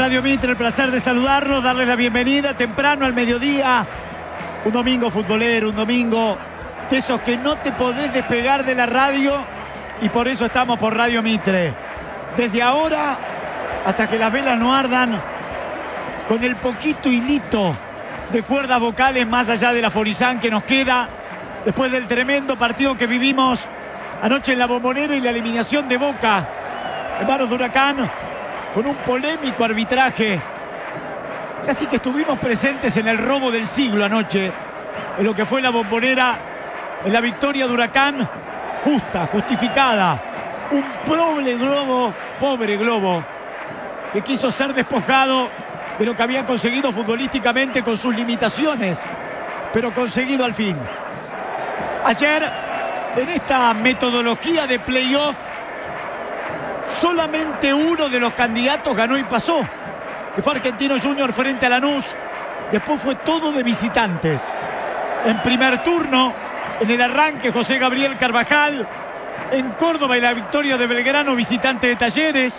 Radio Mitre, el placer de saludarlos, darles la bienvenida temprano al mediodía. Un domingo futbolero, un domingo de esos que no te podés despegar de la radio, y por eso estamos por Radio Mitre. Desde ahora hasta que las velas no ardan, con el poquito hilito de cuerdas vocales más allá del aforizán que nos queda después del tremendo partido que vivimos anoche en la Bombonera y la eliminación de Boca en manos de Huracán, con un polémico arbitraje. Casi que estuvimos presentes en el robo del siglo anoche, en lo que fue la Bombonera, en la victoria de Huracán, justa, justificada. Un pobre globo, que quiso ser despojado de lo que había conseguido futbolísticamente con sus limitaciones, pero conseguido al fin. Ayer, en esta metodología de playoff, solamente uno de los candidatos ganó y pasó, que fue Argentino Junior frente a Lanús. Después fue todo de visitantes. En primer turno, en el arranque, José Gabriel Carvajal. En Córdoba, y la victoria de Belgrano, visitante de Talleres.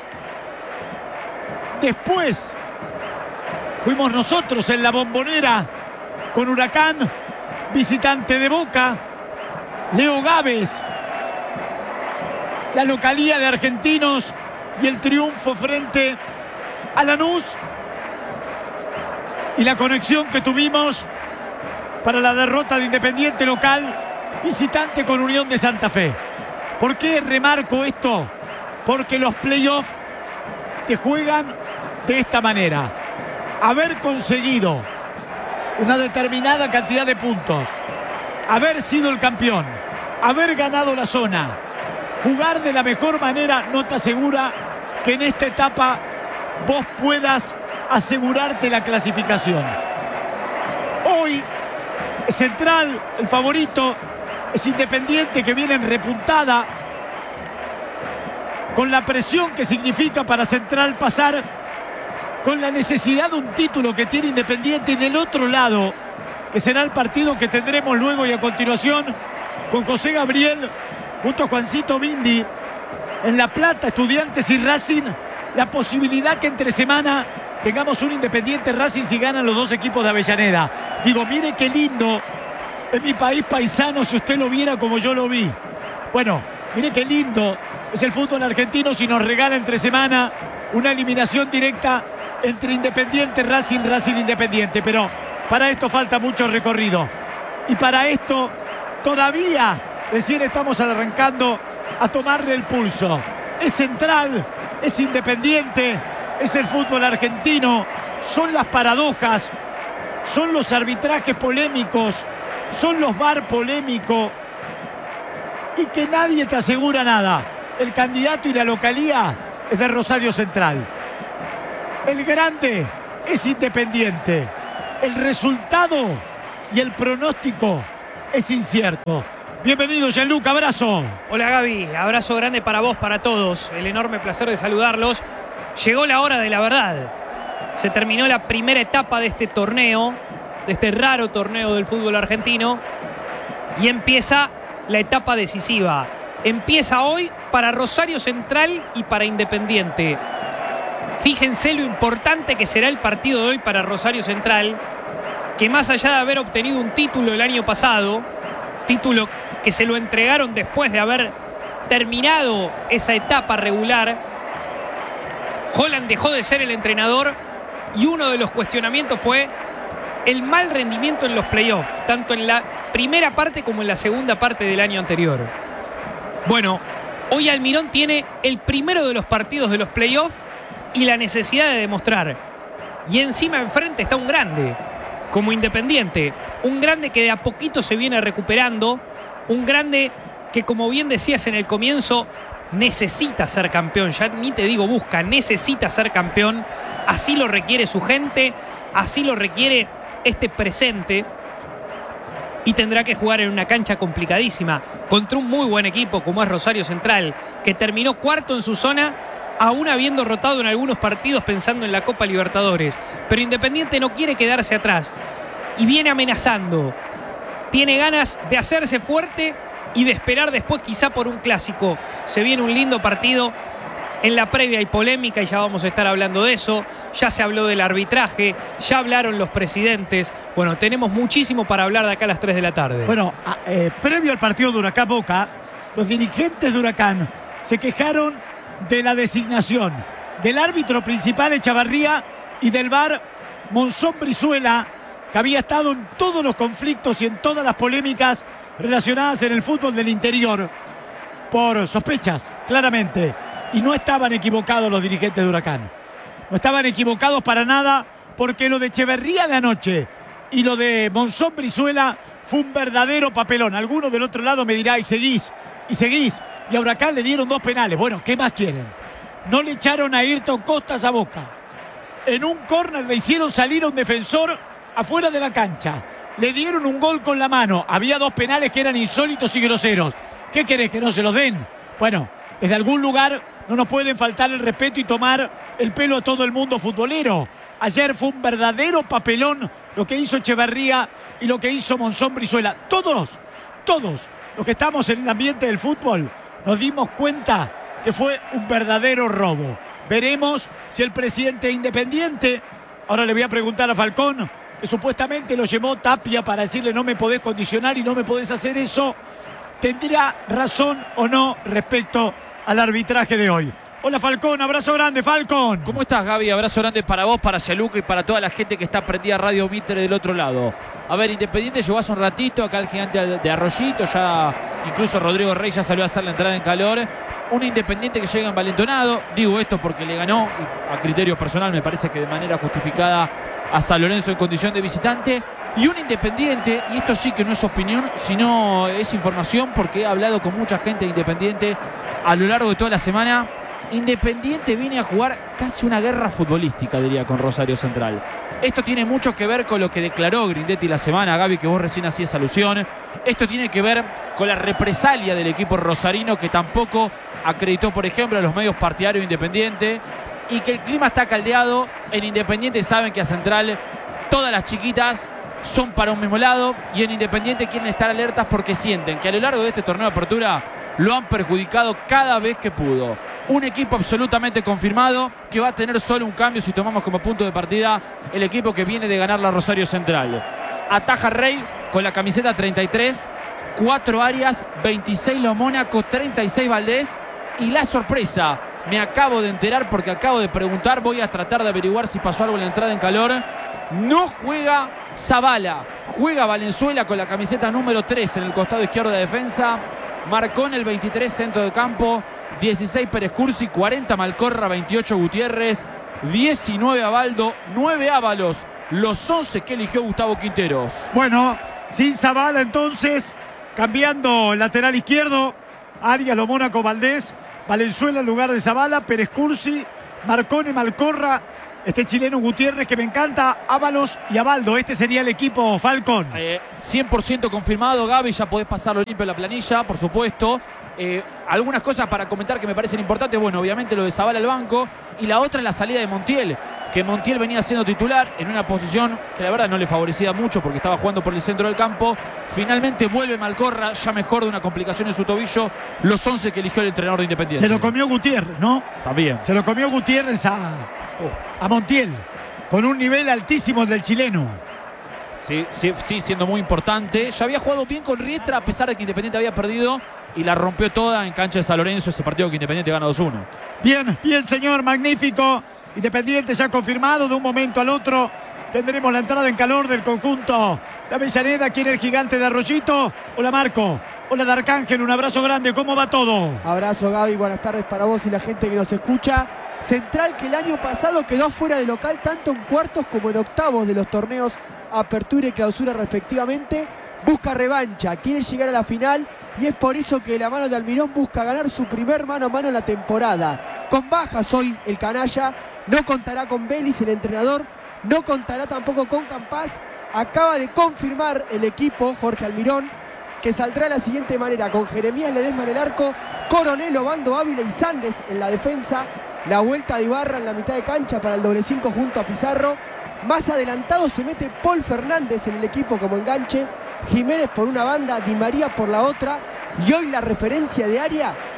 Después fuimos nosotros en la Bombonera con Huracán, visitante de Boca. Leo Gávez, la localía de Argentinos, y el triunfo frente a Lanús, y la conexión que tuvimos para la derrota de Independiente local, visitante con Unión de Santa Fe. ¿Por qué remarco esto? Porque los playoffs te juegan de esta manera. Haber conseguido una determinada cantidad de puntos, haber sido el campeón, haber ganado la zona, jugar de la mejor manera, no te asegura que en esta etapa vos puedas asegurarte la clasificación. Hoy es Central el favorito, es Independiente que viene en repuntada, con la presión que significa para Central pasar, con la necesidad de un título que tiene Independiente, y del otro lado, que será el partido que tendremos luego y a continuación, con José Gabriel junto a Juancito Bindi en La Plata, Estudiantes y Racing, la posibilidad que entre semana tengamos un Independiente Racing si ganan los dos equipos de Avellaneda. Digo, mire qué lindo en mi país paisano, si usted lo viera como yo lo vi. Bueno, mire qué lindo es el fútbol argentino si nos regala entre semana una eliminación directa entre Independiente Racing, Racing Independiente. Pero para esto falta mucho recorrido, y para esto todavía recién estamos arrancando a tomarle el pulso. Es Central, es Independiente, es el fútbol argentino, son las paradojas, son los arbitrajes polémicos, son los VAR polémicos, y que nadie te asegura nada. El candidato y la localía es de Rosario Central. El grande es Independiente. El resultado y el pronóstico es incierto. Bienvenido, Gianluca, abrazo. Hola Gaby, abrazo grande para vos, para todos. El enorme placer de saludarlos. Llegó la hora de la verdad. Se terminó la primera etapa de este torneo, de este raro torneo del fútbol argentino, y empieza la etapa decisiva. Empieza hoy para Rosario Central y para Independiente. Fíjense lo importante que será el partido de hoy para Rosario Central, que más allá de haber obtenido un título el año pasado, título que se lo entregaron después de haber terminado esa etapa regular, Holland dejó de ser el entrenador, y uno de los cuestionamientos fue el mal rendimiento en los playoffs, tanto en la primera parte como en la segunda parte del año anterior. Bueno, hoy Almirón tiene el primero de los partidos de los playoffs y la necesidad de demostrar. Y encima enfrente está un grande, como Independiente. Un grande que de a poquito se viene recuperando. Un grande que, como bien decías en el comienzo, necesita ser campeón. Ya ni te digo busca, necesita ser campeón. Así lo requiere su gente, así lo requiere este presente. Y tendrá que jugar en una cancha complicadísima contra un muy buen equipo como es Rosario Central, que terminó cuarto en su zona, aún habiendo rotado en algunos partidos pensando en la Copa Libertadores. Pero Independiente no quiere quedarse atrás y viene amenazando. Tiene ganas de hacerse fuerte y de esperar después quizá por un clásico. Se viene un lindo partido En la previa hay polémica y ya vamos a estar hablando de eso. Ya se habló del arbitraje, ya hablaron los presidentes. Bueno, tenemos muchísimo para hablar de acá a las 3 de la tarde. Bueno, previo al partido de Huracán Boca, los dirigentes de Huracán se quejaron de la designación del árbitro principal Echavarría y del VAR Monzón Brizuela, que había estado en todos los conflictos y en todas las polémicas relacionadas en el fútbol del interior por sospechas, claramente. Y no estaban equivocados los dirigentes de Huracán. No estaban equivocados para nada, porque lo de Echeverría de anoche y lo de Monzón Brizuela fue un verdadero papelón. Alguno del otro lado me dirá, y seguís. Y a Huracán le dieron 2 penales. Bueno, ¿qué más quieren? No le echaron a Ayrton Costas a Boca. En un córner le hicieron salir a un defensor afuera de la cancha. Le dieron un gol con la mano. Había 2 penales que eran insólitos y groseros. ¿Qué querés, que no se los den? Bueno, desde algún lugar no nos pueden faltar el respeto y tomar el pelo a todo el mundo futbolero. Ayer fue un verdadero papelón lo que hizo Echeverría y lo que hizo Monzón Brizuela. Todos los que estamos en el ambiente del fútbol nos dimos cuenta que fue un verdadero robo. Veremos si el presidente Independiente, ahora le voy a preguntar a Falcón, que supuestamente lo llevó Tapia para decirle no me podés condicionar y no me podés hacer eso, tendrá razón o no respecto al arbitraje de hoy. Hola Falcón, abrazo grande, Falcón. ¿Cómo estás, Gaby? Abrazo grande para vos, para Yaluca y para toda la gente que está prendida a Radio Mitre del otro lado. A ver, Independiente llegó hace un ratito, acá el gigante de Arroyito, ya incluso Rodrigo Rey ya salió a hacer la entrada en calor. Un Independiente que llega envalentonado, digo esto porque le ganó, y a criterio personal me parece que de manera justificada, a San Lorenzo en condición de visitante. Y un Independiente, y esto sí que no es opinión, sino es información porque he hablado con mucha gente de Independiente a lo largo de toda la semana. Independiente viene a jugar casi una guerra futbolística, diría, con Rosario Central. Esto tiene mucho que ver con lo que declaró Grindetti la semana, Gaby, que vos recién hacías alusión. Esto tiene que ver con la represalia del equipo rosarino, que tampoco acreditó, por ejemplo, a los medios partidarios de Independiente, y que el clima está caldeado. En Independiente saben que a Central todas las chiquitas son para un mismo lado, y en Independiente quieren estar alertas porque sienten que a lo largo de este torneo de apertura lo han perjudicado cada vez que pudo. Un equipo absolutamente confirmado que va a tener solo un cambio si tomamos como punto de partida el equipo que viene de ganar la Rosario Central. Ataja Rey con la camiseta 33, 4 Arias, 26 Lo Mónaco, 36 Valdés. Y la sorpresa, me acabo de enterar porque acabo de preguntar, voy a tratar de averiguar si pasó algo en la entrada en calor. No juega Zavala, juega Valenzuela con la camiseta número 3 en el costado izquierdo de defensa. Marcón el 23 centro de campo, 16 Pérez Cursi, 40 Malcorra, 28 Gutiérrez, 19 Abaldo, 9 Ábalos, los 11 que eligió Gustavo Quinteros. Bueno, sin Zavala entonces, cambiando el lateral izquierdo, Arias, Lo Mónaco, Valdés, Valenzuela en lugar de Zavala, Pérez Cursi, Marcone, Malcorra, este chileno Gutiérrez que me encanta, Ábalos y Abaldo. Este sería el equipo, Falcón. 100% confirmado, Gaby, ya podés pasarlo limpio en la planilla, por supuesto. Algunas cosas para comentar que me parecen importantes. Bueno, obviamente lo de Zavala al banco, y la otra es la salida de Montiel, que Montiel venía siendo titular en una posición que la verdad no le favorecía mucho porque estaba jugando por el centro del campo. Finalmente vuelve Malcorra, ya mejor de una complicación en su tobillo. Los 11 que eligió el entrenador de Independiente. Se lo comió Gutiérrez, ¿no? También. Se lo comió Gutiérrez a Montiel, con un nivel altísimo del chileno. Sí, siendo muy importante. Ya había jugado bien con Riestra, a pesar de que Independiente había perdido, y la rompió toda en cancha de San Lorenzo, ese partido que Independiente gana 2-1. Bien, señor, magnífico. Independiente ya confirmado. De un momento al otro tendremos la entrada en calor del conjunto de Avellaneda. ¿Quién es el gigante de Arroyito? Hola, Marco. Hola, de Arcángel. Un abrazo grande. ¿Cómo va todo? Abrazo, Gaby. Buenas tardes para vos y la gente que nos escucha. Central, que el año pasado quedó fuera de local tanto en cuartos como en octavos de los torneos Apertura y Clausura respectivamente, busca revancha, quiere llegar a la final, y es por eso que de la mano de Almirón busca ganar su primer mano a mano en la temporada. Con bajas hoy el canalla, no contará con Vélez, el entrenador, no contará tampoco con Campás. Acaba de confirmar el equipo Jorge Almirón, que saldrá de la siguiente manera: con Jeremías Ledesma en el arco, Coronel, Obando, Ávila y Sandes en la defensa, la vuelta de Ibarra en la mitad de cancha para el doble 5 junto a Pizarro. Más adelantado se mete Paul Fernández en el equipo como enganche, Jiménez por una banda, Di María por la otra, y hoy la referencia de área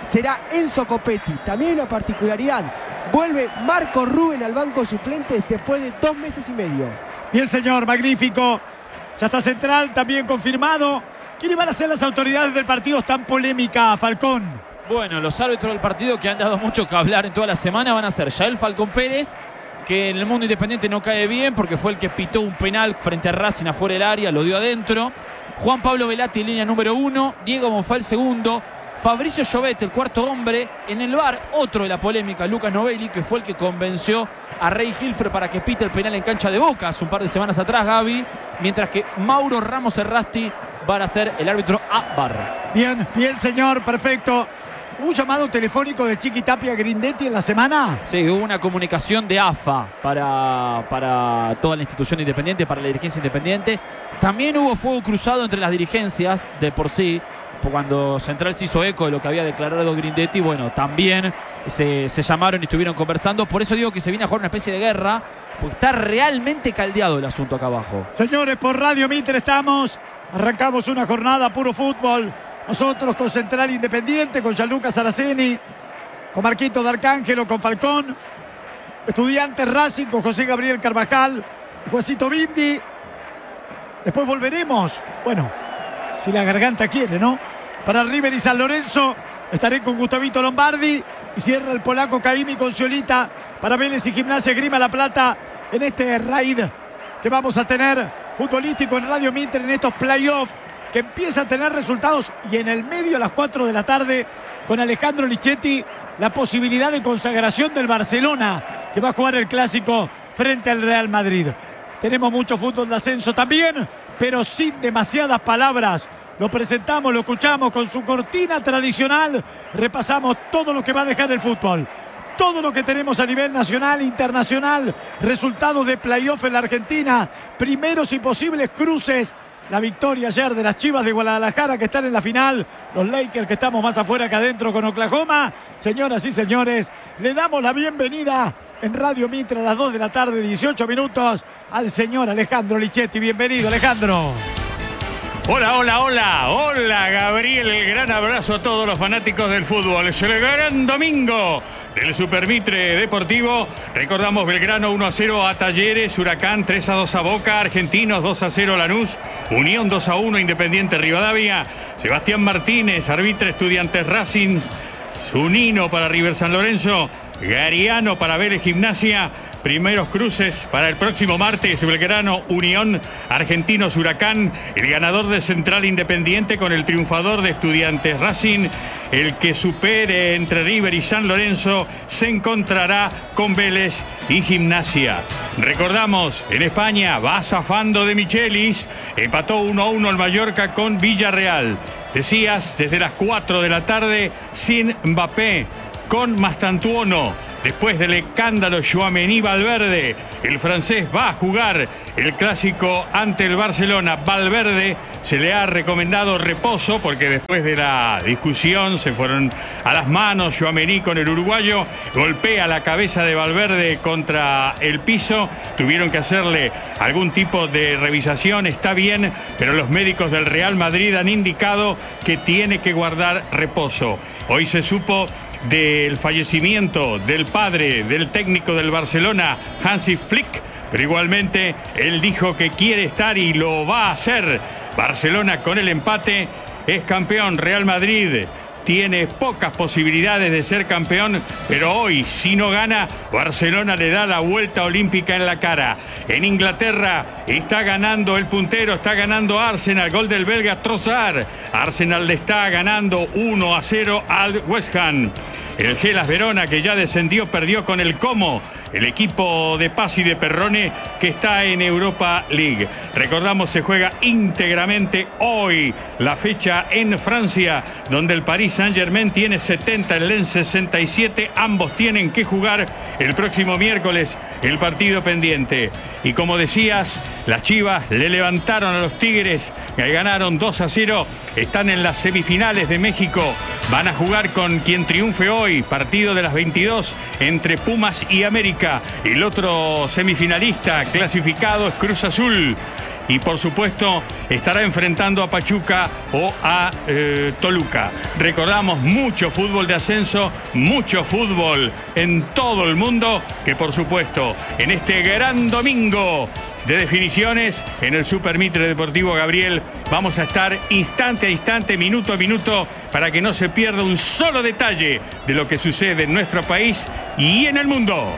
será Enzo Copetti. También hay una particularidad. Vuelve Marco Rubén al banco suplente después de 2 meses y medio. Bien, señor, magnífico. Ya está Central también confirmado. ¿Quiénes van a ser las autoridades del partido tan polémica, Falcón? Bueno, los árbitros del partido que han dado mucho que hablar en toda la semana van a ser Yael Falcón Pérez, que en el mundo independiente no cae bien porque fue el que pitó un penal frente a Racing afuera del área, lo dio adentro. Juan Pablo Velati en línea número 1, Diego Monfá el segundo, Fabricio Llobet, el cuarto hombre. En el VAR, otro de la polémica, Lucas Novelli, que fue el que convenció a Rey Hilfer para que pite el penal en cancha de Boca hace un par de semanas atrás, Gaby. Mientras que Mauro Ramos Errasti va a ser el árbitro a VAR. Bien, bien, señor, perfecto. ¿Un llamado telefónico de Chiqui Tapia Grindetti en la semana? Sí, hubo una comunicación de AFA para toda la institución independiente, para la dirigencia independiente. También hubo fuego cruzado entre las dirigencias de por sí. Cuando Central se hizo eco de lo que había declarado Grindetti, bueno, también se llamaron y estuvieron conversando. Por eso digo que se viene a jugar una especie de guerra, porque está realmente caldeado el asunto acá abajo. Señores, por Radio Mitre estamos. Arrancamos una jornada puro fútbol. Nosotros con Central Independiente, con Gianluca Saraceni, con Marquito D'Arcángelo, con Falcón. Estudiantes Racing, con José Gabriel Carvajal, Juancito Bindi. Después volveremos. Bueno, si la garganta quiere, ¿no? Para River y San Lorenzo estaré con Gustavito Lombardi. Y cierra el polaco Caimi con Ciolita para Vélez y Gimnasia Esgrima La Plata en este raid que vamos a tener futbolístico en Radio Mitre en estos playoffs, que empieza a tener resultados, y en el medio a las 4 de la tarde con Alejandro Lichetti la posibilidad de consagración del Barcelona, que va a jugar el clásico frente al Real Madrid. Tenemos mucho fútbol de ascenso también, pero sin demasiadas palabras. Lo presentamos, lo escuchamos con su cortina tradicional. Repasamos todo lo que va a dejar el fútbol, todo lo que tenemos a nivel nacional, internacional, resultados de playoff en la Argentina, primeros y posibles cruces. La victoria ayer de las Chivas de Guadalajara, que están en la final. Los Lakers, que estamos más afuera que adentro con Oklahoma. Señoras y señores, le damos la bienvenida en Radio Mitre a las 2 de la tarde, 18 minutos, al señor Alejandro Lichetti. Bienvenido, Alejandro. Hola, hola, hola, hola Gabriel, gran abrazo a todos los fanáticos del fútbol. Es el gran domingo del Super Mitre Deportivo. Recordamos Belgrano 1-0 a Talleres, Huracán 3-2 a Boca, Argentinos 2-0 a Lanús, Unión 2-1 Independiente Rivadavia, Sebastián Martínez, arbitra Estudiantes Racing, Zunino para River San Lorenzo, Gariano para Vélez Gimnasia. Primeros cruces para el próximo martes: Belgrano, Unión, Argentinos, Huracán. El ganador de Central Independiente con el triunfador de Estudiantes Racing. El que supere entre River y San Lorenzo se encontrará con Vélez y Gimnasia. Recordamos, en España va zafando de Michelis. Empató 1-1 el Mallorca con Villarreal. Decías, desde las 4 de la tarde, sin Mbappé, con Mastantuono. Después del escándalo Tchouaméni Valverde, el francés va a jugar el clásico ante el Barcelona. Valverde se le ha recomendado reposo porque después de la discusión se fueron a las manos Tchouaméni con el uruguayo. Golpea la cabeza de Valverde contra el piso. Tuvieron que hacerle algún tipo de revisación. Está bien, pero los médicos del Real Madrid han indicado que tiene que guardar reposo. Hoy se supo del fallecimiento del padre del técnico del Barcelona, Hansi Flick, pero igualmente él dijo que quiere estar y lo va a hacer. Barcelona con el empate es campeón. Real Madrid tiene pocas posibilidades de ser campeón, pero hoy, si no gana, Barcelona le da la vuelta olímpica en la cara. En Inglaterra está ganando el puntero, está ganando Arsenal, gol del belga Trossard. Arsenal le está ganando 1-0 al West Ham. El Hellas Verona, que ya descendió, perdió con el Como, el equipo de Paz y de Perrone, que está en Europa League. Recordamos, se juega íntegramente hoy la fecha en Francia, donde el Paris Saint-Germain tiene 70, el Lens 67. Ambos tienen que jugar el próximo miércoles el partido pendiente. Y como decías, las Chivas le levantaron a los Tigres, que ganaron 2-0. Están en las semifinales de México. Van a jugar con quien triunfe hoy. Partido de las 22 entre Pumas y América. El otro semifinalista clasificado es Cruz Azul. y por supuesto estará enfrentando a Pachuca o a Toluca. Recordamos mucho fútbol de ascenso, mucho fútbol en todo el mundo, que por supuesto en este gran domingo de definiciones en el Super Mitre Deportivo Gabriel vamos a estar instante a instante, minuto a minuto, para que no se pierda un solo detalle de lo que sucede en nuestro país y en el mundo.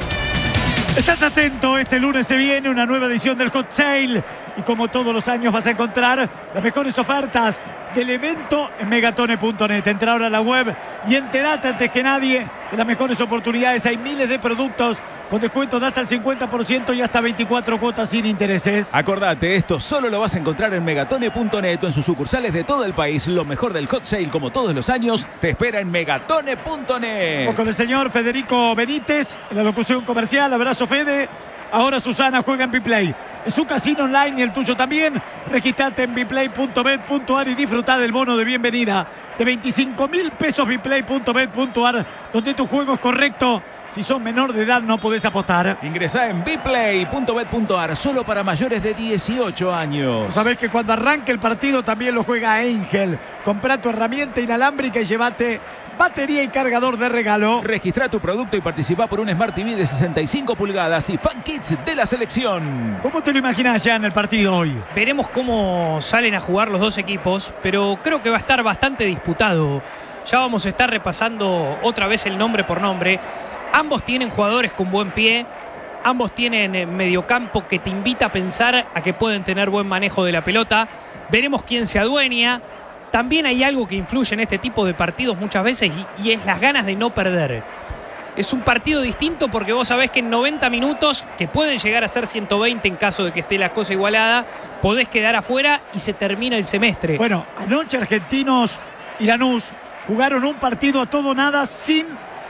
Estás atento, este lunes se viene una nueva edición del Hot Sale y como todos los años vas a encontrar las mejores ofertas del evento en megatone.net. Entra ahora a la web y entérate antes que nadie de las mejores oportunidades. Hay miles de productos con descuentos de hasta el 50% y hasta 24 cuotas sin intereses. Acordate, esto solo lo vas a encontrar en megatone.net o en sus sucursales de todo el país. Lo mejor del Hot Sale, como todos los años, te espera en megatone.net. Con el señor Federico Benítez en la locución comercial. Abrazo, Fede. Ahora Susana juega en Biplay. Es su casino online y el tuyo también. Registrate en biplay.bet.ar y disfruta del bono de bienvenida de 25.000 pesos. Biplay.bet.ar, donde tu juego es correcto. Si sos menor de edad no podés apostar. Ingresá en biplay.bet.ar, solo para mayores de 18 años. Sabés que cuando arranque el partido también lo juega Angel. Comprá tu herramienta inalámbrica y llévate batería y cargador de regalo. Registrá tu producto y participá por un Smart TV de 65 pulgadas y Fan Kids de la selección. ¿Cómo te lo imaginás ya en el partido hoy? Veremos cómo salen a jugar los dos equipos, pero creo que va a estar bastante disputado. Ya vamos a estar repasando otra vez el nombre por nombre. Ambos tienen jugadores con buen pie, ambos tienen mediocampo que te invita a pensar a que pueden tener buen manejo de la pelota. Veremos quién se adueña. También hay algo que influye en este tipo de partidos muchas veces y es las ganas de no perder. Es un partido distinto porque vos sabés que en 90 minutos, que pueden llegar a ser 120 en caso de que esté la cosa igualada, podés quedar afuera y se termina el semestre. Bueno, anoche Argentinos y Lanús jugaron un partido a todo nada sin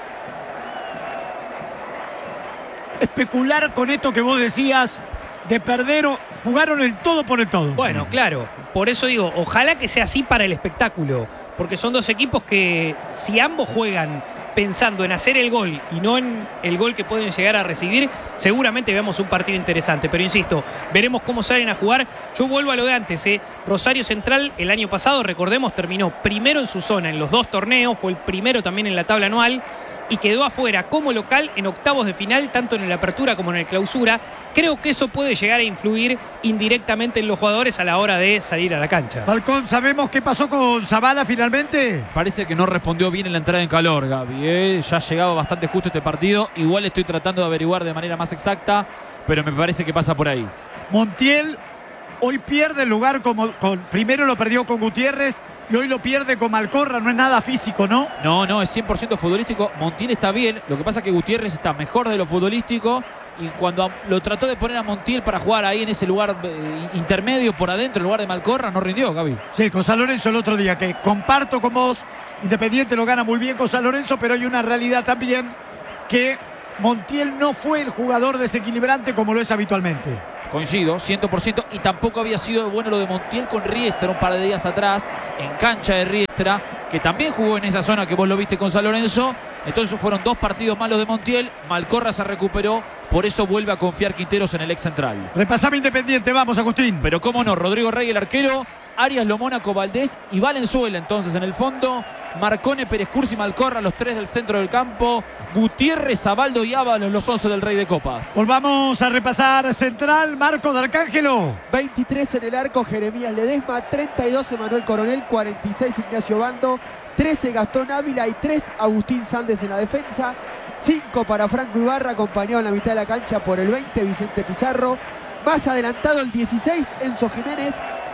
especular con esto que vos decías de perder, o jugaron el todo por el todo. Bueno, claro, por eso digo, ojalá que sea así para el espectáculo, porque son dos equipos que si ambos juegan pensando en hacer el gol y no en el gol que pueden llegar a recibir, seguramente veamos un partido interesante. Pero insisto, veremos cómo salen a jugar. Yo vuelvo a lo de antes, Rosario Central el año pasado, recordemos, terminó primero en su zona en los dos torneos, fue el primero también en la tabla anual y quedó afuera como local en octavos de final, tanto en el apertura como en el clausura. Creo que eso puede llegar a influir indirectamente en los jugadores a la hora de salir a la cancha. Falcón, ¿sabemos qué pasó con Zavala finalmente? Parece que no respondió bien en la entrada en calor, Gaby. Ya llegaba bastante justo este partido. Igual estoy tratando de averiguar de manera más exacta, pero me parece que pasa por ahí. Montiel hoy pierde el lugar primero lo perdió con Gutiérrez y hoy lo pierde con Malcorra. No es nada físico, ¿no? No, es 100% futbolístico. Montiel está bien. Lo que pasa es que Gutiérrez está mejor de lo futbolístico. Y cuando lo trató de poner a Montiel para jugar ahí en ese lugar intermedio por adentro, en lugar de Malcorra, no rindió, Gaby. Sí, con San Lorenzo el otro día, que comparto con vos. Independiente lo gana muy bien con San Lorenzo, pero hay una realidad también que Montiel no fue el jugador desequilibrante como lo es habitualmente. Coincido, 100%, y tampoco había sido bueno lo de Montiel con Riestra un par de días atrás, en cancha de Riestra, que también jugó en esa zona que vos lo viste con San Lorenzo. Entonces fueron dos partidos malos de Montiel. Malcorra se recuperó, por eso vuelve a confiar Quinteros en el ex central. Repasame Independiente, vamos Agustín. Pero cómo no, Rodrigo Rey el arquero, Arias, Lomónaco, Valdés y Valenzuela entonces en el fondo. Marcone, Pérez Cursi, Malcorra, los tres del centro del campo. Gutiérrez, Zabaldo y Ábalos, los 11 del Rey de Copas. Volvamos a repasar central, Marco de Arcángelo. 23 en el arco, Jeremías Ledesma. 32 Emanuel Coronel. 46 Ignacio Bando. 13 Gastón Ávila y 3 Agustín Sández en la defensa. 5 para Franco Ibarra, acompañado en la mitad de la cancha por el 20 Vicente Pizarro. Más adelantado el 16 Enzo Jiménez.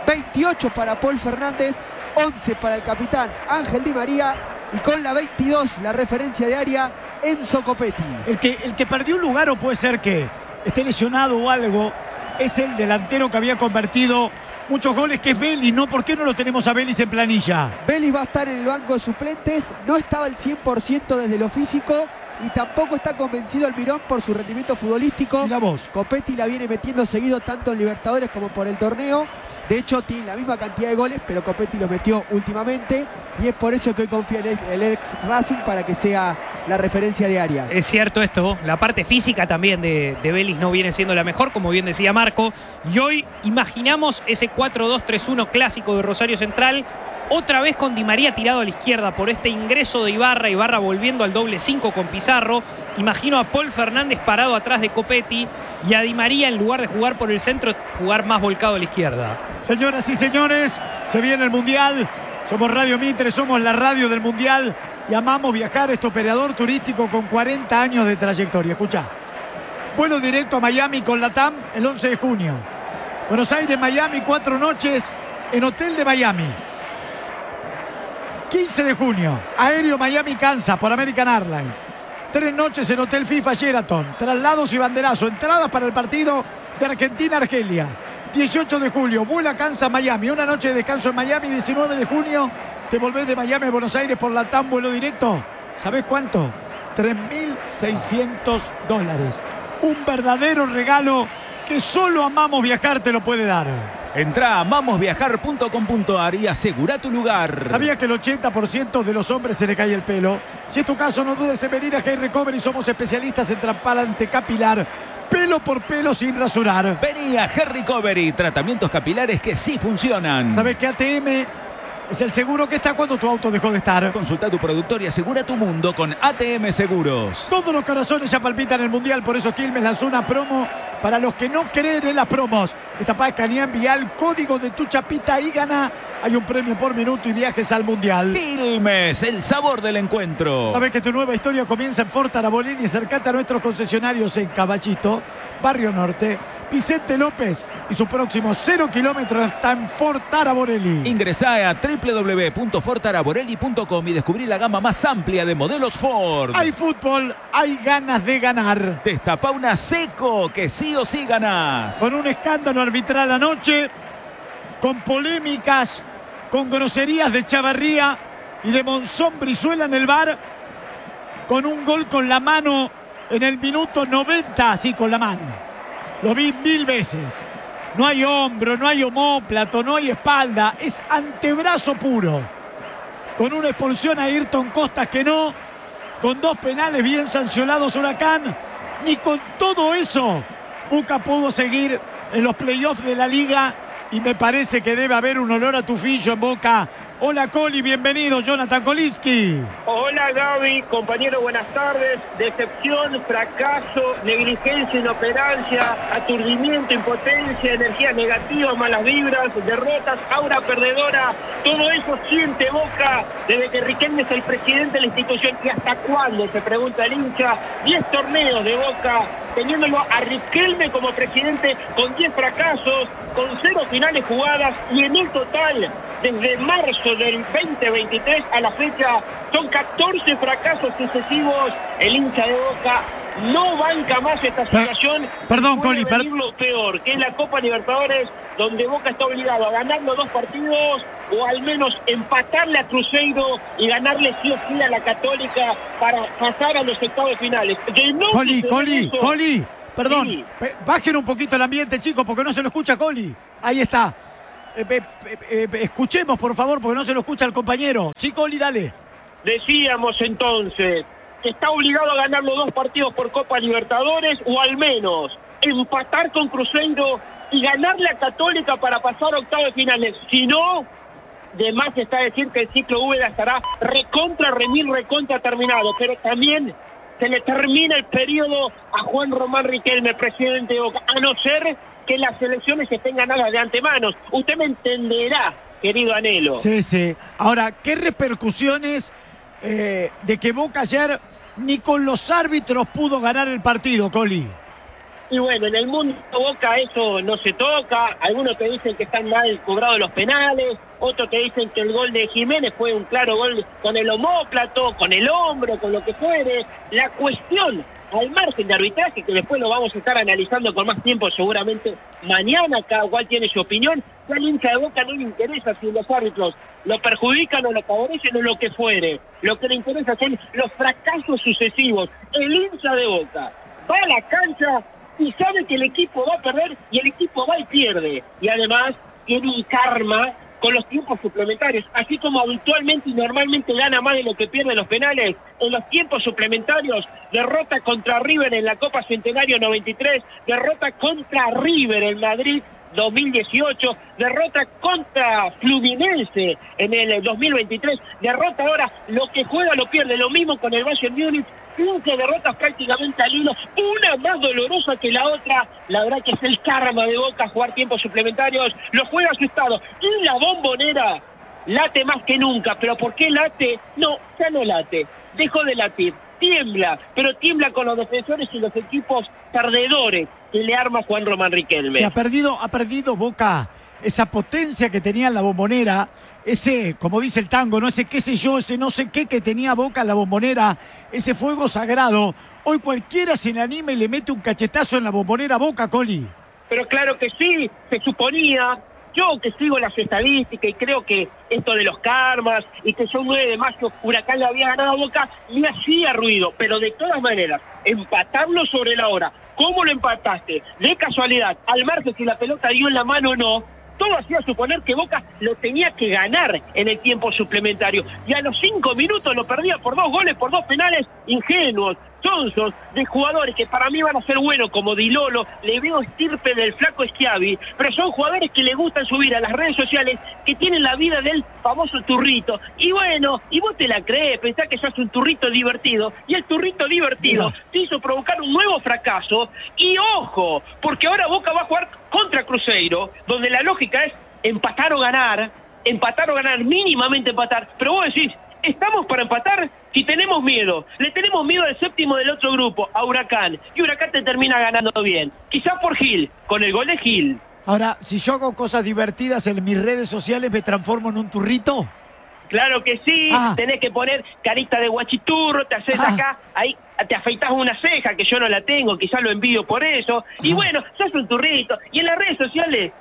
28 para Paul Fernández. 11 para el capitán Ángel Di María y con la 22 la referencia de área Enzo Copetti. El que perdió un lugar o puede ser que esté lesionado o algo es el delantero que había convertido muchos goles, que es Vélez, ¿no? ¿Por qué no lo tenemos a Vélez en planilla? Vélez va a estar en el banco de suplentes, no estaba al 100% desde lo físico y tampoco está convencido Almirón por su rendimiento futbolístico. Mira vos. Copetti la viene metiendo seguido tanto en Libertadores como por el torneo. De hecho, tiene la misma cantidad de goles, pero Copetti los metió últimamente y es por eso que hoy confía en el ex Racing para que sea la referencia diaria. Es cierto esto, la parte física también de Vélez no viene siendo la mejor, como bien decía Marco. Y hoy imaginamos ese 4-2-3-1 clásico de Rosario Central, otra vez con Di María tirado a la izquierda por este ingreso de Ibarra volviendo al doble 5 con Pizarro. Imagino a Paul Fernández parado atrás de Copetti y a Di María, en lugar de jugar por el centro, jugar más volcado a la izquierda. Señoras y señores, se viene el Mundial. Somos Radio Mitre, somos la radio del Mundial y amamos viajar. Este operador turístico con 40 años de trayectoria. Escucha, vuelo directo a Miami con LATAM el 11 de junio. Buenos Aires, Miami, 4 noches en Hotel de Miami. 15 de junio, aéreo Miami-Kansas por American Airlines. 3 noches en Hotel FIFA Sheraton. Traslados y banderazo. Entradas para el partido de Argentina-Argelia. 18 de julio, vuela Kansas-Miami. Una noche de descanso en Miami. 19 de junio, te volvés de Miami a Buenos Aires por LATAM, vuelo directo. ¿Sabés cuánto? $3.600. Un verdadero regalo que solo Amamos Viajar te lo puede dar. Entrá a amamosviajar.com.ar y asegura tu lugar. ¿Sabías que el 80% de los hombres se le cae el pelo? Si es tu caso, no dudes en venir a Hair Recovery. Somos especialistas en trasplante capilar, pelo por pelo sin rasurar. Vení a Hair Recovery, tratamientos capilares que sí funcionan. ¿Sabes que ATM es el seguro que está cuando tu auto dejó de estar? Consulta a tu productor y asegura tu mundo con ATM Seguros. Todos los corazones ya palpitan el Mundial, por eso Quilmes lanzó una promo para los que no creen en las promos. Esta escanea, envía el código de tu chapita y gana. Hay un premio por minuto y viajes al Mundial. Quilmes, el sabor del encuentro. Sabes que tu nueva historia comienza en Ford Arabolini. Acércate a nuestros concesionarios en Caballito, Barrio Norte, Vicente López y su próximo 0 kilómetros está en Ford Araborelli. Ingresá a www.fortaraborelli.com y descubrí la gama más amplia de modelos Ford. Hay fútbol, hay ganas de ganar. Destapá una Seco que sí o sí ganás. Con un escándalo arbitral anoche, con polémicas, con groserías de Chavarría y de Monzón Brizuela en el VAR, con un gol con la mano en el minuto 90, así con la mano. Lo vi 1000 veces. No hay hombro, no hay omóplato, no hay espalda. Es antebrazo puro. Con una expulsión a Ayrton Costas que no. Con 2 penales bien sancionados Huracán. Ni con todo eso Boca pudo seguir en los playoffs de la Liga. Y me parece que debe haber un olor a tufillo en Boca. Hola Coli, bienvenido, Jonathan Kolinski. Hola Gaby, compañero, buenas tardes. Decepción, fracaso, negligencia, inoperancia, aturdimiento, impotencia, energía negativa, malas vibras, derrotas, aura perdedora. Todo eso siente Boca desde que Riquelme es el presidente de la institución. ¿Y hasta cuándo? Se pregunta el hincha. 10 torneos de Boca, teniéndolo a Riquelme como presidente con 10 fracasos, con 0 finales jugadas y en el total, desde marzo del 2023 a la fecha, son 14 fracasos sucesivos. El hincha de Boca no banca más esta situación. Perdón, Coli, lo peor, que es la Copa Libertadores, donde Boca está obligado a ganar los 2 partidos o al menos empatarle a Cruzeiro y ganarle sí o sí a la Católica para pasar a los octavos finales. Coli, perdón, sí. Bajen un poquito el ambiente, chicos, porque no se lo escucha Coli. Ahí está. Escuchemos, por favor, porque no se lo escucha el compañero. Sí, Coli, dale. Decíamos entonces que está obligado a ganar los 2 partidos por Copa Libertadores o al menos empatar con Cruzeiro y ganarle a Católica para pasar a octavos finales. Si no, de más está decir que el ciclo Úbeda estará recontra terminado, pero también se le termina el periodo a Juan Román Riquelme, presidente de Boca, a no ser que las elecciones estén ganadas de antemano. Usted me entenderá, querido Anhelo. Sí. Ahora, ¿qué repercusiones de que Boca ayer ni con los árbitros pudo ganar el partido, Coli? Y bueno, en el mundo de Boca eso no se toca. Algunos te dicen que están mal cobrados los penales, otros te dicen que el gol de Jiménez fue un claro gol con el omóplato, con el hombro, con lo que fuere. La cuestión, al margen de arbitraje, que después lo vamos a estar analizando con más tiempo seguramente mañana, cada cual tiene su opinión, que al hincha de Boca no le interesa si los árbitros lo perjudican o lo favorecen o lo que fuere. Lo que le interesa son los fracasos sucesivos. El hincha de Boca va a la cancha y sabe que el equipo va a perder y el equipo va y pierde. Y además tiene un karma con los tiempos suplementarios, así como habitualmente y normalmente gana más de lo que pierde los penales. En los tiempos suplementarios, derrota contra River en la Copa Centenario 93, derrota contra River en Madrid 2018, derrota contra Fluminense en el 2023, derrota ahora, lo que juega lo pierde, lo mismo con el Bayern Múnich, 15 derrotas prácticamente al hilo, una más dolorosa que la otra. La verdad que es el karma de Boca jugar tiempos suplementarios, lo juega asustado, y la Bombonera late más que nunca. ¿Pero por qué late? No, ya no late, dejó de latir, tiembla, pero tiembla con los defensores y los equipos perdedores que le arma Juan Román Riquelme. Se ha perdido Boca esa potencia que tenía en la Bombonera, ese, como dice el tango, no sé qué sé yo, ese no sé qué que tenía Boca en la Bombonera, ese fuego sagrado. Hoy cualquiera se le anima y le mete un cachetazo en la Bombonera a Boca, Coli. Pero claro que sí, se suponía. Yo que sigo las estadísticas y creo que esto de los karmas y que son 9 de mayo, Huracán le había ganado a Boca, me hacía ruido, pero de todas maneras, empatarlo sobre la hora, ¿cómo lo empataste? De casualidad, al margen si la pelota dio en la mano o no, todo hacía suponer que Boca lo tenía que ganar en el tiempo suplementario, y a los 5 minutos lo perdía por 2 goles, por 2 penales ingenuos, sonsos, de jugadores que para mí van a ser buenos, como Di Lolo, le veo estirpe del flaco Schiavi, pero son jugadores que le gustan subir a las redes sociales, que tienen la vida del famoso turrito, y bueno, y vos te la crees, pensás que sos un turrito divertido, y el turrito divertido te hizo provocar un nuevo fracaso, y ojo, porque ahora Boca va a jugar contra Cruzeiro, donde la lógica es empatar o ganar, mínimamente empatar, pero vos decís, estamos para empatar si tenemos miedo. Le tenemos miedo al séptimo del otro grupo, a Huracán. Y Huracán te termina ganando bien. Quizás por Gil, con el gol de Gil. Ahora, si yo hago cosas divertidas en mis redes sociales, ¿me transformo en un turrito? Claro que sí, tenés que poner carita de guachiturro, te haces acá, ahí te afeitas una ceja, que yo no la tengo, quizás lo envío por eso. Y bueno, sos un turrito. Y en las redes sociales,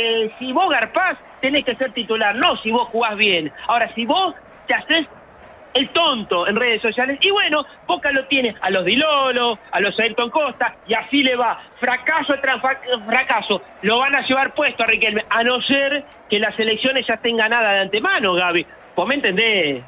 si vos garpás, tenés que ser titular, no si vos jugás bien. Ahora, si vos te haces el tonto en redes sociales, y bueno, Boca lo tiene a los Di Lolo, a los Ayrton Costa, y así le va, fracaso tras fracaso, lo van a llevar puesto a Riquelme, a no ser que las elecciones ya estén ganadas de antemano, Gaby, ¿vos me entendés?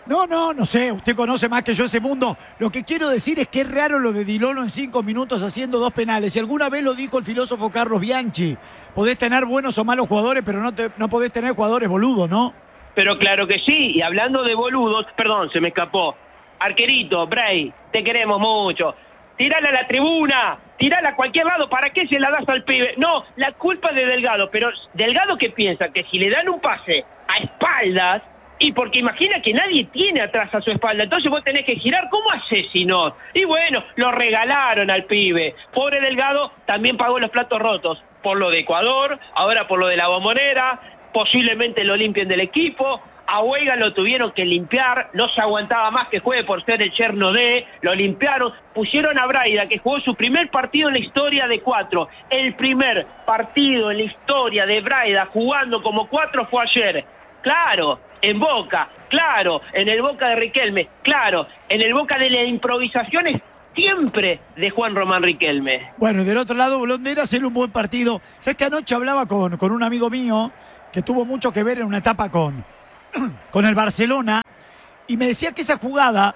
No sé, usted conoce más que yo ese mundo. Lo que quiero decir es que es raro lo de Di Lolo en 5 minutos haciendo 2 penales. Y alguna vez lo dijo el filósofo Carlos Bianchi, podés tener buenos o malos jugadores, pero no podés tener jugadores boludos, ¿no? Pero claro que sí, y hablando de boludos, perdón, se me escapó. Arquerito, Bray, te queremos mucho. Tirala a la tribuna, tirala a cualquier lado, ¿para qué se la das al pibe? No, la culpa es de Delgado, pero Delgado que piensa que si le dan un pase a espaldas, y porque imagina que nadie tiene atrás a su espalda, entonces vos tenés que girar, ¿cómo haces si no? Y bueno, lo regalaron al pibe. Pobre Delgado también pagó los platos rotos, por lo de Ecuador, ahora por lo de la Bombonera, posiblemente lo limpien del equipo. A Weiga lo tuvieron que limpiar, no se aguantaba más que juegue por ser el yerno de, lo limpiaron, pusieron a Braida, que jugó su primer partido en la historia de 4, el primer partido en la historia de Braida jugando como 4 fue ayer, claro, en Boca, claro, en el Boca de Riquelme, claro, en el Boca de las improvisaciones siempre de Juan Román Riquelme. Bueno, del otro lado, Blondera hacer un buen partido. ¿Sabes que anoche hablaba con un amigo mío que tuvo mucho que ver en una etapa con el Barcelona, y me decía que esa jugada,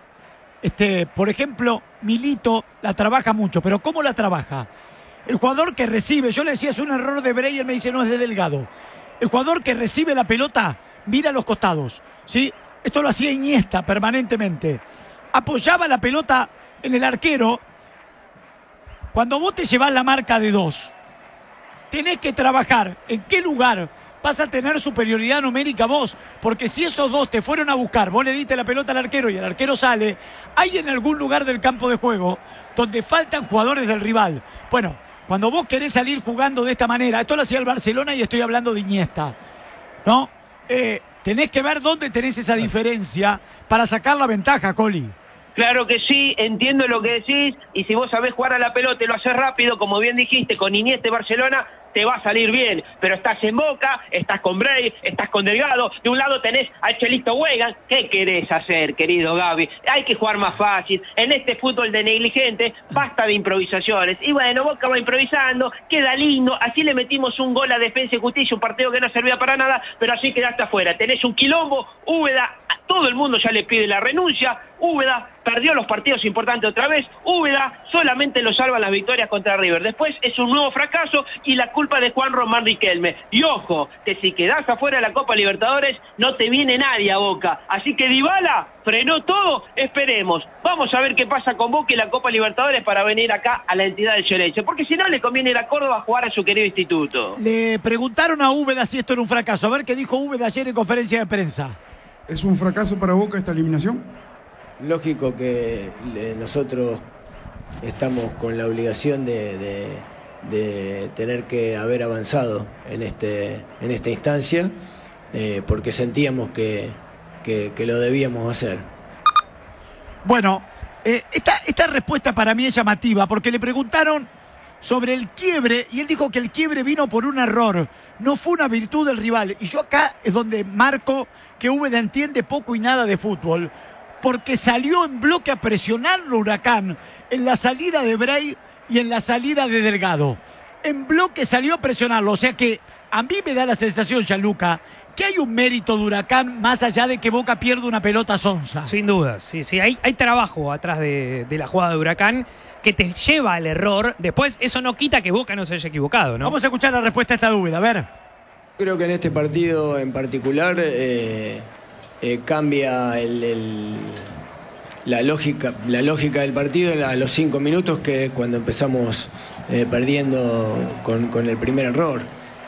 por ejemplo, Milito la trabaja mucho, pero ¿cómo la trabaja? El jugador que recibe, yo le decía es un error de Bray, él me dice no, es de Delgado. El jugador que recibe la pelota mira a los costados, ¿sí? Esto lo hacía Iniesta permanentemente. Apoyaba la pelota en el arquero. Cuando vos te llevás la marca de 2, tenés que trabajar en qué lugar vas a tener superioridad numérica vos, porque si esos 2 te fueron a buscar, vos le diste la pelota al arquero y el arquero sale, hay en algún lugar del campo de juego donde faltan jugadores del rival. Bueno, cuando vos querés salir jugando de esta manera, esto lo hacía el Barcelona y estoy hablando de Iniesta, ¿no? Tenés que ver dónde tenés esa diferencia para sacar la ventaja, Coli. Claro que sí, entiendo lo que decís, y si vos sabés jugar a la pelota y lo haces rápido, como bien dijiste, con Iniesta y Barcelona, te va a salir bien, pero estás en Boca, estás con Bray, estás con Delgado, de un lado tenés a Chelito Weigand. ¿Qué querés hacer, querido Gaby? Hay que jugar más fácil. En este fútbol de negligente, basta de improvisaciones. Y bueno, Boca va improvisando, queda lindo, así le metimos un gol a Defensa y Justicia, un partido que no servía para nada, pero así quedaste afuera. Tenés un quilombo, Úbeda, todo el mundo ya le pide la renuncia, Úbeda perdió los partidos importantes otra vez, Úbeda solamente lo salva las victorias contra River, después es un nuevo fracaso y la culpa de Juan Román Riquelme. Y ojo, que si quedás afuera de la Copa Libertadores no te viene nadie a Boca, así que Dybala frenó todo, esperemos, vamos a ver qué pasa con Boca y la Copa Libertadores para venir acá a la entidad del Xerez, porque si no le conviene ir a Córdoba a jugar a su querido instituto. Le preguntaron a Úbeda si esto era un fracaso, a ver qué dijo Úbeda ayer en conferencia de prensa. ¿Es un fracaso para Boca esta eliminación? Lógico que nosotros estamos con la obligación de tener que haber avanzado en esta instancia, porque sentíamos que lo debíamos hacer. Bueno, esta respuesta para mí es llamativa, porque le preguntaron sobre el quiebre y él dijo que el quiebre vino por un error, no fue una virtud del rival. Y yo acá es donde marco que Úbeda entiende poco y nada de fútbol, porque salió en bloque a presionarlo Huracán en la salida de Bray y en la salida de Delgado. En bloque salió a presionarlo, o sea que a mí me da la sensación, Gianluca, que hay un mérito de Huracán más allá de que Boca pierda una pelota sonsa. Sin duda, sí, hay trabajo atrás de la jugada de Huracán que te lleva al error. Después eso no quita que Boca no se haya equivocado, ¿no? Vamos a escuchar la respuesta a esta duda, a ver. Creo que en este partido en particular cambia la lógica del partido a los 5 minutos, que es cuando empezamos perdiendo con el primer error.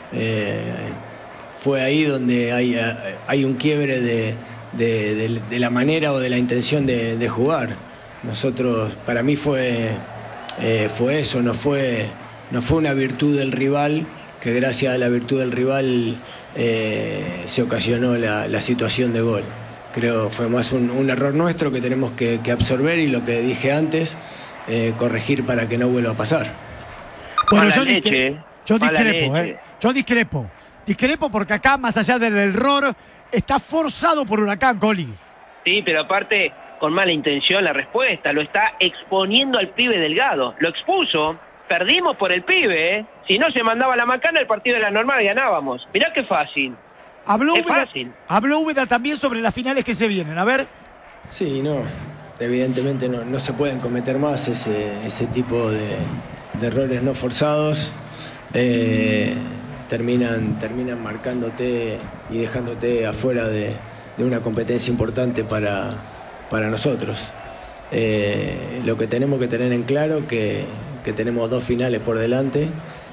Fue ahí donde hay un quiebre de la manera o de la intención de jugar. Nosotros, para mí fue eso, no fue una virtud del rival, que gracias a la virtud del rival se ocasionó la situación de gol. Creo que fue más un error nuestro que tenemos que absorber, y lo que dije antes, corregir para que no vuelva a pasar. Bueno, yo discrepo porque acá, más allá del error, está forzado por Huracán, Coli. Sí, pero aparte, con mala intención la respuesta, lo está exponiendo al pibe Delgado, lo expuso, perdimos por el pibe, si no se mandaba la macana el partido era normal, ganábamos. Mirá qué fácil. Habló Úbeda también sobre las finales que se vienen, a ver. Sí, no, evidentemente no se pueden cometer más ese tipo de errores no forzados. Terminan marcándote y dejándote afuera de una competencia importante para nosotros. Lo que tenemos que tener en claro que tenemos 2 finales por delante,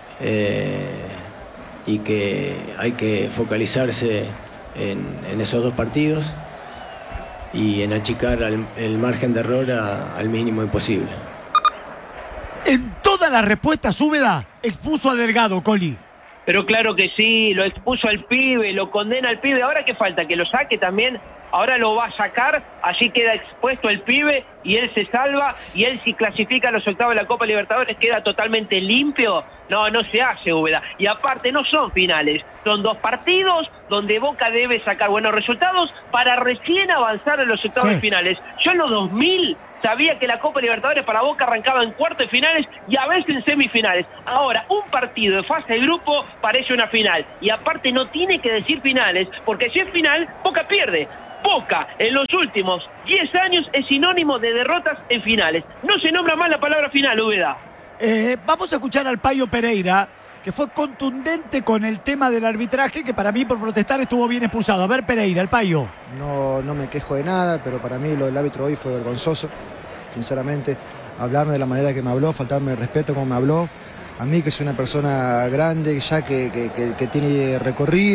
y que hay que focalizarse en esos 2 partidos y en achicar el margen de error al mínimo imposible. En todas las respuestas Úbeda expuso a Delgado, Coli. Pero claro que sí, lo expuso al pibe, lo condena al pibe. Ahora qué falta, que lo saque también. Ahora lo va a sacar, allí queda expuesto el pibe y él se salva. Y él, si clasifica a los octavos de la Copa Libertadores, queda totalmente limpio. No se hace, Úbeda. Y aparte no son finales, son 2 partidos donde Boca debe sacar buenos resultados para recién avanzar a los octavos finales. Yo en los 2000 sabía que la Copa Libertadores para Boca arrancaba en cuartos de finales y a veces en semifinales. Ahora, un partido de fase de grupo parece una final. Y aparte no tiene que decir finales, porque si es final, Boca pierde. Boca, en los últimos 10 años, es sinónimo de derrotas en finales. No se nombra más la palabra final, Úbeda. Vamos a escuchar al Payo Pereira, que fue contundente con el tema del arbitraje, que para mí por protestar estuvo bien expulsado. A ver, Pereira, el Payo. No me quejo de nada, pero para mí lo del árbitro hoy fue vergonzoso. Sinceramente, hablarme de la manera que me habló, faltarme el respeto como me habló. A mí, que soy una persona grande, ya que tiene recorrido.